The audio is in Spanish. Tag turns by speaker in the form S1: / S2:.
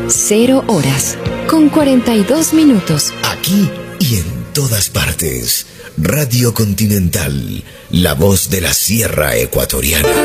S1: 0 horas, con 42 minutos.
S2: Aquí y en todas partes. Radio Continental, la voz de la Sierra Ecuatoriana.